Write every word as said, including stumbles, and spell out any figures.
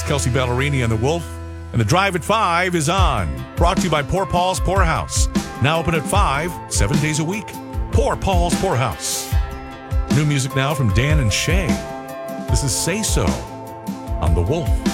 Kelsey Ballerini and the Wolf. And the Drive at five is on. Brought to you by Poor Paul's Poorhouse. Now open at five, seven days a week. Poor Paul's Poorhouse. New music now from Dan and Shay. This is Say So on the Wolf.